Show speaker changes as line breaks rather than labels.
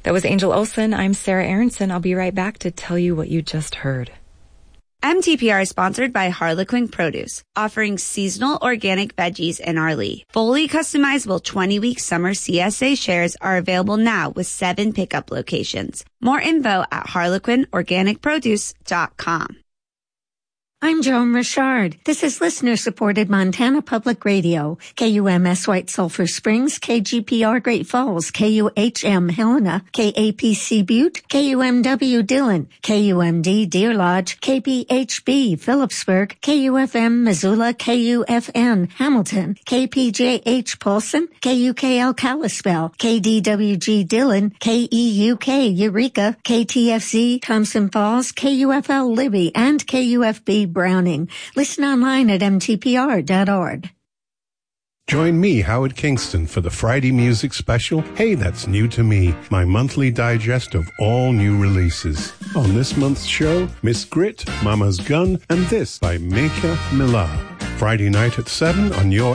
That was Angel Olsen. I'm Sarah Aronson. I'll be right back to tell you what you just heard.
MTPR is sponsored by Harlequin Produce, offering seasonal organic veggies in Arlie. Fully customizable 20-week summer CSA shares are available now with 7 pickup locations. More info at harlequinorganicproduce.com.
I'm Joan Richard. This is listener-supported Montana Public Radio. KUMS White Sulphur Springs, KGPR Great Falls, KUHM Helena, KAPC Butte, KUMW Dillon, KUMD Deer Lodge, KPHB Phillipsburg, KUFM Missoula, KUFN Hamilton, KPJH Polson, KUKL Kalispell, KDWG Dillon, KEUK Eureka, KTFZ Thompson Falls, KUFL Libby, and KUFB Browning. Listen online at mtpr.org.
Join me, Howard Kingston, for the Friday Music Special, Hey, That's New to Me, my monthly digest of all new releases. On this month's show, Miss Grit, Mama's Gun, and This by Mika Millar. Friday night at 7 on your